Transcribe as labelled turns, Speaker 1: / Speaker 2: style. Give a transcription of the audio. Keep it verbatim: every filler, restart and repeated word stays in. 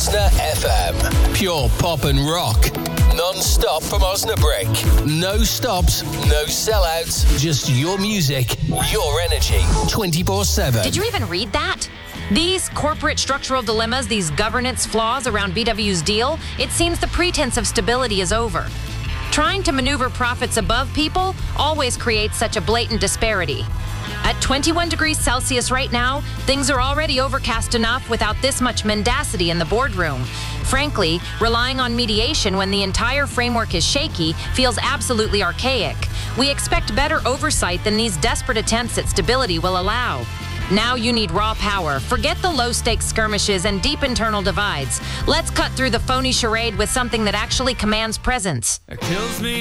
Speaker 1: Osna F M. Pure pop and rock. Non-stop from Osnabrück. No stops, no sellouts. Just your music, your energy. twenty-four seven.
Speaker 2: Did you even read that? These corporate structural dilemmas, these governance flaws around B W's deal, it seems the pretense of stability is over. Trying to maneuver profits above people always creates such a blatant disparity. At twenty-one degrees Celsius right now, things are already overcast enough without this much mendacity in the boardroom. Frankly, relying on mediation when the entire framework is shaky feels absolutely archaic. We expect better oversight than these desperate attempts at stability will allow. Now you need raw power. Forget the low-stakes skirmishes and deep internal divides. Let's cut through the phony charade with something that actually commands presence.
Speaker 3: It kills me.